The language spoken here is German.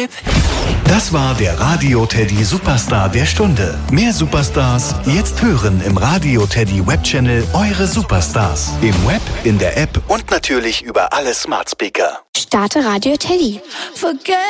Tipp. Das war der Radio Teddy Superstar der Stunde. Mehr Superstars jetzt hören im Radio Teddy Webchannel Eure Superstars. Im Web, in der App und natürlich über alle Smart Speaker. Starte Radio Teddy. Forget